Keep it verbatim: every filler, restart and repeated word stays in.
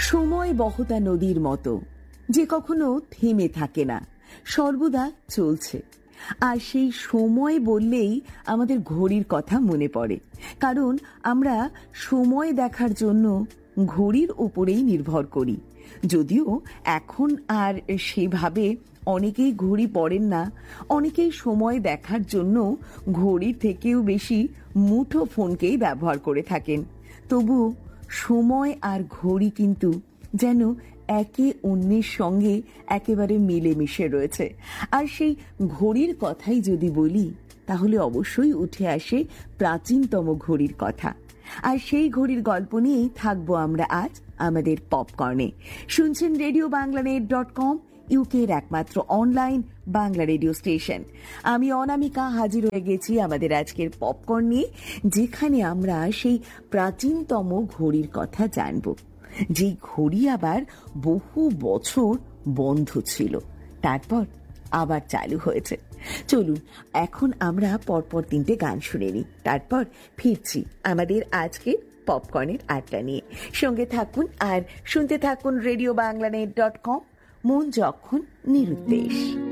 সময় বহতা নদীর মতো, যে কখনো থেমে থাকে না, সর্বদা চলছে। আর সেই সময় বললেই আমাদের ঘড়ির কথা মনে পড়ে, কারণ আমরা সময় দেখার জন্য ঘড়ির উপরেই নির্ভর করি। যদিও এখন আর সেভাবে অনেকেই ঘড়ি পড়েন না, অনেকেই সময় দেখার জন্য ঘড়ির থেকেও বেশি মুঠো ফোনকেই ব্যবহার করে থাকেন। তবু সময় আর ঘড়ি কিন্তু যেন একে অন্যের সঙ্গে একেবারে মিলেমিশে রয়েছে। আর সেই ঘড়ির কথাই যদি বলি, তাহলে অবশ্যই উঠে আসে প্রাচীনতম ঘড়ির কথা। আর সেই ঘড়ির গল্প নিয়েই থাকবো আমরা আজ আমাদের পপকর্নে। শুনছেন radio Bangla net dot com, ইউকের একমাত্র অনলাইন বাংলা রেডিও স্টেশন। আমি অনামিকা হাজির হয়ে গেছি আমাদের আজকের পপকর্ন নিয়ে, যেখানে আমরা সেই প্রাচীনতম ঘড়ির কথা জানবো, যে ঘড়ি আবার বহু বছর বন্ধ ছিল, তারপর আবার চালু হয়েছে। চলুন এখন আমরা পরপর তিনটে গান শুনে নিই, তারপর ফিরছি আমাদের আজকের পপকর্নের আড্ডা নিয়ে। সঙ্গে থাকুন আর শুনতে থাকুন radio Bangla net dot com, মন যখন নিরুদ্দেশ।